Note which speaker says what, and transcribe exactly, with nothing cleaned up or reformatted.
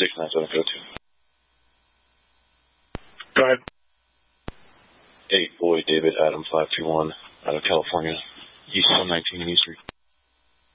Speaker 1: six nine seven go to.
Speaker 2: Go ahead.
Speaker 1: eight Boy David Adam five two one out of California, East one nineteen East Street.